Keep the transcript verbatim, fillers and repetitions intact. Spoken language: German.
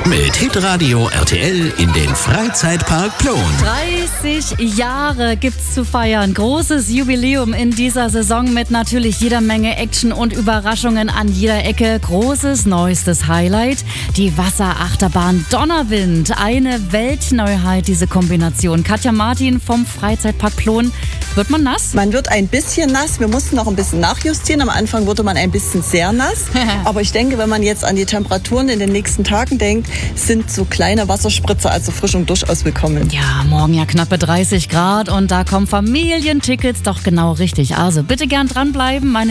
Mit Hitradio R T L in den Freizeitpark Plon. dreißig Jahre gibt's zu feiern. Großes Jubiläum in dieser Saison mit natürlich jeder Menge Action und Überraschungen an jeder Ecke. Großes neuestes Highlight, die Wasserachterbahn Donnerwind. Eine Weltneuheit, diese Kombination. Katja Martin vom Freizeitpark Plon. Wird man nass? Man wird ein bisschen nass. Wir mussten noch ein bisschen nachjustieren. Am Anfang wurde man ein bisschen sehr nass. Aber ich denke, wenn man jetzt an die Temperaturen in den nächsten Tagen denkt, sind so kleine Wasserspritzer als Erfrischung durchaus willkommen. Ja, morgen ja knappe dreißig Grad und da kommen Familientickets doch genau richtig. Also bitte gern dranbleiben. Meine